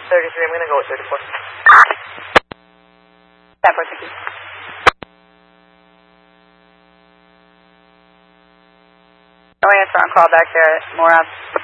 33, I'm going to go with 34. That part, thank you. Oh, answer on call back there at Morab.